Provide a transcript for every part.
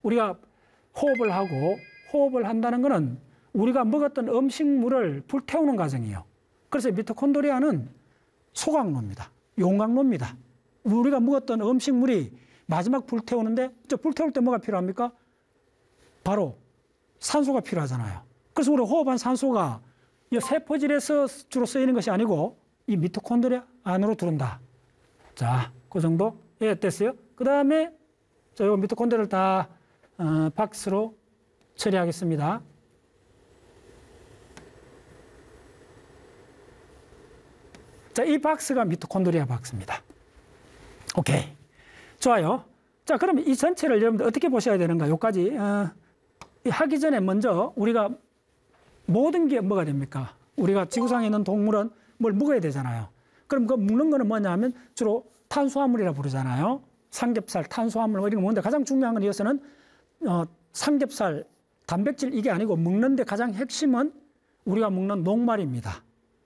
우리가 호흡을 한다는 것은 우리가 먹었던 음식물을 불태우는 과정이에요. 그래서 미토콘드리아는 소각로입니다. 용광로입니다. 우리가 먹었던 음식물이 마지막 불태우는데 불태울 때 뭐가 필요합니까? 바로 산소가 필요하잖아요. 그래서 우리가 호흡한 산소가 이 세포질에서 주로 쓰이는 것이 아니고 이 미토콘드리아 안으로 들어온다. 자, 그 정도 됐어요. 그 다음에 이 미토콘드리아를 다 박스로 처리하겠습니다. 자, 이 박스가 미토콘드리아 박스입니다. 오케이. 좋아요. 자, 그럼 이 전체를 여러분들 어떻게 보셔야 되는가? 여기까지 하기 전에 먼저 우리가 모든 게 뭐가 됩니까? 우리가 지구상에 있는 동물은 뭘 먹어야 되잖아요. 그럼 그 먹는 거는 뭐냐 하면 주로 탄수화물이라 부르잖아요. 삼겹살, 탄수화물 이런 거 먹는데 가장 중요한 건 이것은 삼겹살, 단백질 이게 아니고 먹는데 가장 핵심은 우리가 먹는 녹말입니다.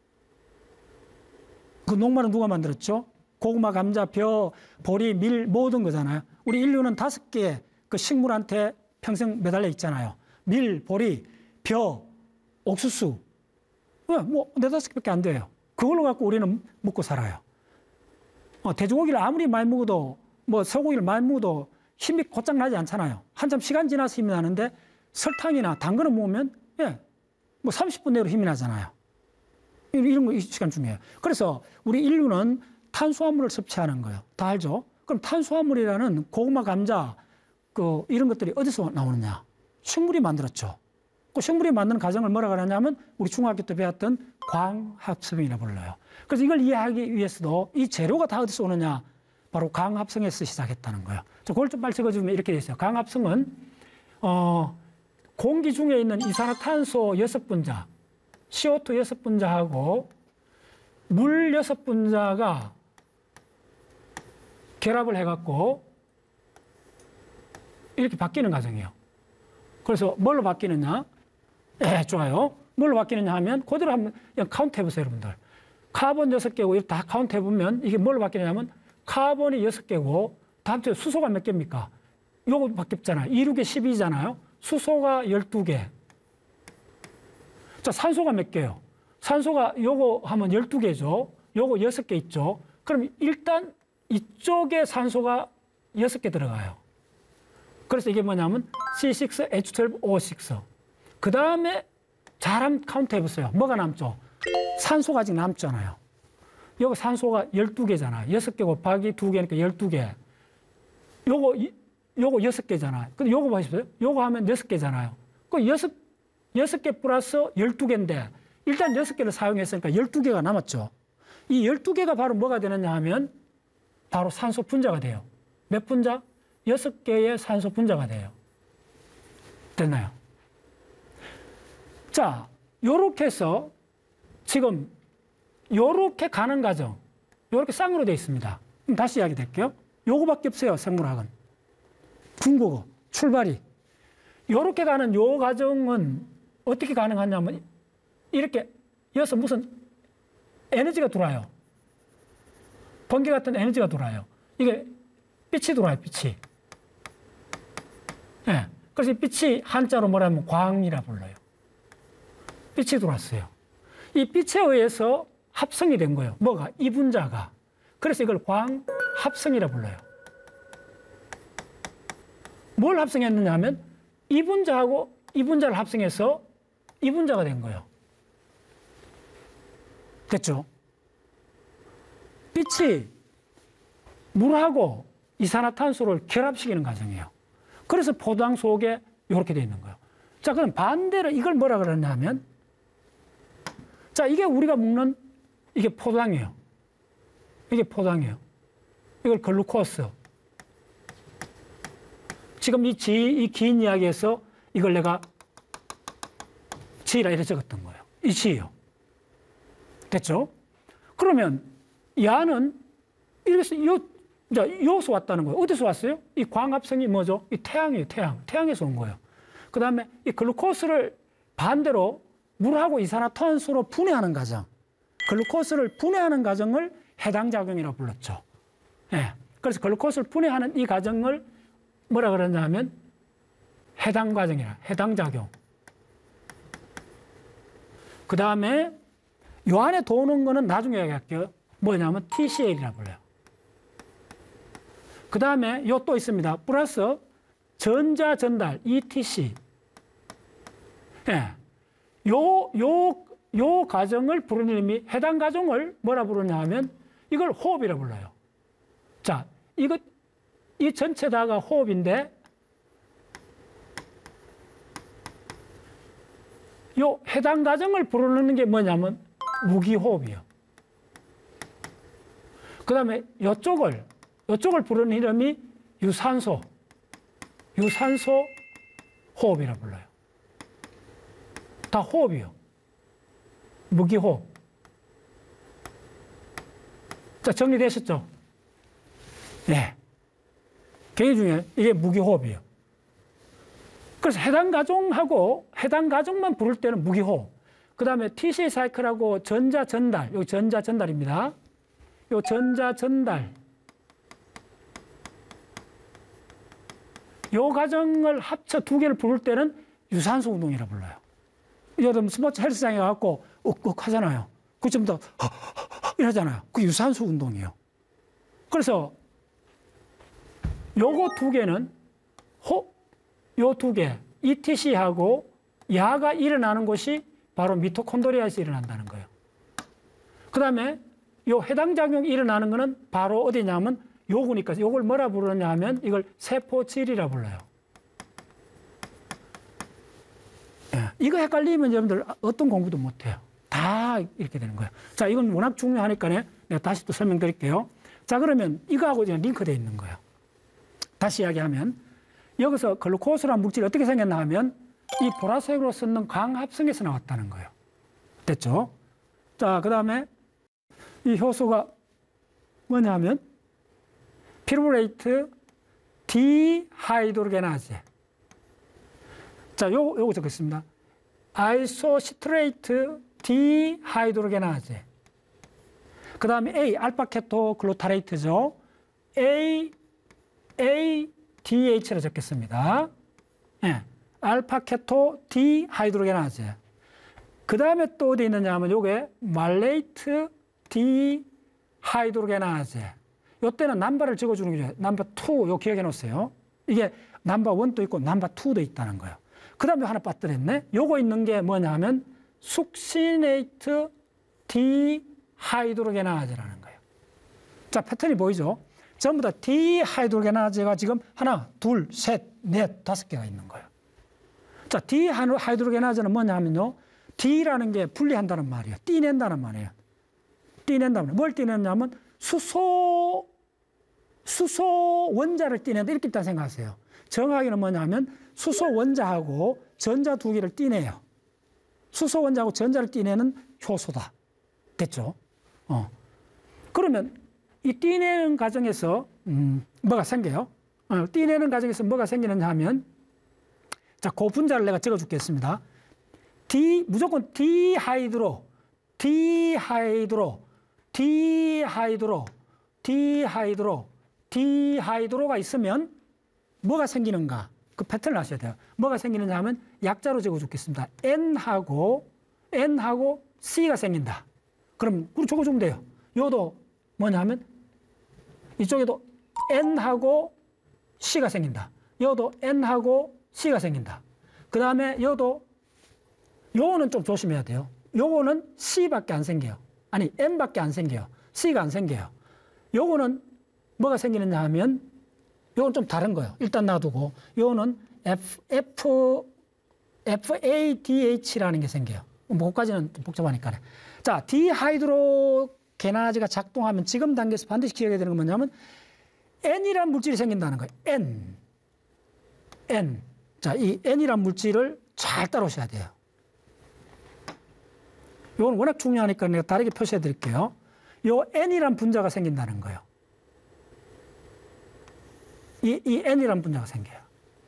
그 녹말은 누가 만들었죠? 고구마, 감자, 벼, 보리, 밀 모든 거잖아요. 우리 인류는 5개의 그 식물한테 평생 매달려 있잖아요. 밀, 보리, 벼, 옥수수. 뭐 4-5개밖에 안 돼요. 그걸로 갖고 우리는 먹고 살아요. 돼지고기를 아무리 많이 먹어도 소고기를 많이 먹어도 힘이 곧장 나지 않잖아요. 한참 시간 지나서 힘이 나는데 설탕이나 당근을 먹으면 30분 내로 힘이 나잖아요. 이런 거 이 시간 중요해요. 그래서 우리 인류는 탄수화물을 섭취하는 거예요. 다 알죠? 그럼 탄수화물이라는 고구마, 감자 이런 것들이 어디서 나오느냐? 식물이 만들었죠. 그 식물이 만드는 과정을 뭐라고 하냐면 우리 중학교 때 배웠던 광합성이라 불러요. 그래서 이걸 이해하기 위해서도 이 재료가 다 어디서 오느냐? 바로 광합성에서 시작했다는 거예요. 그걸 좀 빨리 적어주면 이렇게 돼 있어요. 광합성은 공기 중에 있는 이산화탄소 6분자, CO2 6분자하고 물 6분자가 결합을 해갖고 이렇게 바뀌는 과정이에요. 그래서 뭘로 바뀌느냐? 좋아요. 뭘로 바뀌느냐 하면 그대로 한번 그냥 카운트 해보세요, 여러분들. 카본 6개고 이렇게 다 카운트 해보면 이게 뭘로 바뀌느냐 하면 카본이 6개고 다음 주에 수소가 몇 개입니까? 요거 바뀌었잖아요. 2, 6에 12잖아요. 수소가 12개. 자, 산소가 몇 개요? 산소가 요거 하면 12개죠. 요거 6개 있죠. 그럼 일단 이쪽에 산소가 6개 들어가요. 그래서 이게 뭐냐면 C6H12O6. 그 다음에 잘 한번 카운트 해보세요. 뭐가 남죠? 산소가 아직 남잖아요. 요거 산소가 12개잖아요. 6개 곱하기 2개니까 12개. 요거 6개잖아요. 근데 요거 보십시오. 요거 하면 6개잖아요. 그 6개 플러스 12개인데 일단 6개를 사용했으니까 12개가 남았죠. 이 12개가 바로 뭐가 되느냐 하면 바로 산소 분자가 돼요. 몇 분자? 6개의 산소 분자가 돼요. 됐나요? 자, 요렇게 해서 지금 요렇게 가는 과정, 요렇게 쌍으로 되어 있습니다. 그럼 다시 이야기 드릴게요. 요거밖에 없어요, 생물학은. 중국어, 출발이. 요렇게 가는 요 과정은 어떻게 가능하냐면 이렇게 여기서 무슨 에너지가 돌아요. 번개 같은 에너지가 돌아요. 이게 빛이 돌아요, 빛이. 네. 그래서 이 빛이 한자로 뭐라면 광이라 불러요. 빛이 돌았어요. 이 빛에 의해서 합성이 된 거예요. 뭐가? 이 분자가. 그래서 이걸 광합성이라 불러요. 뭘 합성했느냐 하면 이 분자하고 이 분자를 합성해서 이 분자가 된 거예요. 됐죠? 빛이 물하고 이산화탄소를 결합시키는 과정이에요. 그래서 포도당 속에 이렇게 되어 있는 거예요. 자, 그럼 반대로 이걸 뭐라 그러냐 하면 자, 이게 우리가 먹는 이게 포도당이에요. 이게 포도당이에요. 이걸 글루코스. 지금 이 긴 이야기에서 이걸 내가 지라 이렇게 적었던 거예요. 이 지예요. 됐죠? 그러면 이 안은 이래서 여기서 왔다는 거예요. 어디서 왔어요? 이 광합성이 뭐죠? 이 태양이에요, 태양. 태양에서 온 거예요. 그 다음에 이 글루코스를 반대로 물하고 이산화탄소로 분해하는 과정. 글루코스를 분해하는 과정을 해당작용이라고 불렀죠. 예. 그래서 글루코스를 분해하는 이 과정을 뭐라 그러냐 하면 해당 과정이라, 해당 작용. 그 다음에 요 안에 도는 거는 나중에 얘기할게요. 뭐냐면 TCL이라고 불러요. 그 다음에 요 또 있습니다. 플러스 전자 전달, ETC. 예. 요 과정을 부르는 이름이, 해당 과정을 뭐라 부르냐 하면 이걸 호흡이라 불러요. 자, 이 전체 다가 호흡인데, 요 해당 과정을 부르는 게 뭐냐면 무기호흡이요. 그 다음에 요쪽을 부르는 이름이 유산소 호흡이라 불러요. 다 호흡이요. 무기호흡. 자, 정리되셨죠? 네. 굉장히 중요해요. 이게 무기호흡이에요. 그래서 해당 가정만 부를 때는 무기호흡. 그 다음에 TC 사이클하고 전자 전달, 여기 전자 전달입니다. 요 전자 전달. 요 과정을 합쳐 두 개를 부를 때는 유산소 운동이라 불러요. 여러분 스포츠 헬스장에 가갖고 욱욱 하잖아요. 그 좀 더 이러잖아요. 그 유산소 운동이에요. 그래서 요거 두 개는 요 두 개, ETC하고 야가 일어나는 곳이 바로 미토콘드리아에서 일어난다는 거예요. 그 다음에 요 해당 작용이 일어나는 거는 바로 어디냐면 요거니까 요걸 뭐라 부르냐 하면 이걸 세포질이라 불러요. 예, 이거 헷갈리면 여러분들 어떤 공부도 못해요. 다 이렇게 되는 거예요. 자, 이건 워낙 중요하니까 내가 다시 또 설명드릴게요. 자, 그러면 이거하고 지금 링크되어 있는 거예요. 다시 이야기하면 여기서 글루코스라는 물질이 어떻게 생겼나 하면 이 보라색으로 쓰는 광합성에서 나왔다는 거예요. 됐죠? 자, 그 다음에 이 효소가 뭐냐면 피루레이트 디하이드로게나제. 자, 요거 적겠습니다. 아이소시트레이트 디하이드로게나제. 그 다음에 A, 알파케토 글루타레이트죠. ADH라 적겠습니다. 예, 알파케토 디하이드로게나제. 그 다음에 또 어디 있느냐 하면 요게 말레이트 디하이드로게나제. 요때는 넘버를 적어주는 게 좋아요. 넘버 2, 요 기억해 놓으세요. 이게 넘버 1도 있고 넘버 2도 있다는 거예요. 그 다음에 하나 빠뜨렸네. 요거 있는 게 뭐냐 하면 숙시네이트 디하이드로게나제라는 거예요. 자, 패턴이 보이죠? 전부 다 디하이드로게나제가 지금 하나, 둘, 셋, 넷, 5개가 있는 거예요. 자, 디하이드로게나제는 뭐냐 하면요. D라는 게 분리한다는 말이에요. 띠낸다는 말이에요. 띠낸다는 말. 뭘 띠내냐면 수소 원자를 띠낸다. 이렇게 있다 생각하세요. 정확히는 뭐냐면 수소 원자하고 전자 두 개를 띠내요. 수소 원자하고 전자를 띠내는 효소다. 됐죠? 그러면 이 띠내는 과정에서 뭐가 생겨요? 띠내는 과정에서 뭐가 생기느냐 하면 자, 그 분자를 내가 적어 줄겠습니다. 무조건 디하이드로가 있으면 뭐가 생기는가? 그 패턴을 아셔야 돼요. 뭐가 생기느냐 하면 약자로 적어 줄겠습니다. N하고 C가 생긴다. 그럼 적어주면 돼요. 요도 뭐냐 하면 이쪽에도 N하고 C가 생긴다. 요도 N하고 C가 생긴다. 그 다음에 요거는 좀 조심해야 돼요. 요거는 C밖에 안 생겨요. 아니, N밖에 안 생겨요. C가 안 생겨요. 요거는 뭐가 생기느냐 하면 요건 좀 다른 거예요. 일단 놔두고 요거는 FADH라는 게 생겨요. 뭐 그까지는 복잡하니까. 자, 디하이드로게나제가 작동하면 지금 단계에서 반드시 기억해야 되는 건 뭐냐면 N이라는 물질이 생긴다는 거예요. N. 자, 이 N이라는 물질을 잘 따라오셔야 돼요. 이건 워낙 중요하니까 내가 다르게 표시해 드릴게요. 요 N이라는 분자가 생긴다는 거예요. 이 N이라는 분자가 생겨요.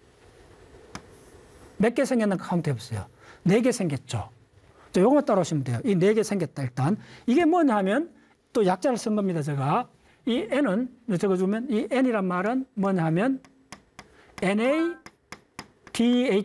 몇 개 생겼는가 카운트 해보세요. 4개 생겼죠. 자, 요것만 따라오시면 돼요. 이 4개 생겼다, 일단. 이게 뭐냐 하면 또 약자를 쓴 겁니다, 제가. 이 N은, 적어주면 이 N이란 말은 뭐냐 하면 DH